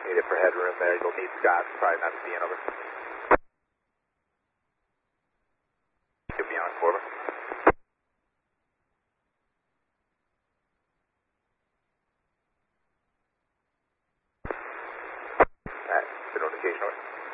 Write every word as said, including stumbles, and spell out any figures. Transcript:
need it for headroom there. You'll need Scott, probably not to be in over. You'll be on quarter. Alright, good notification over.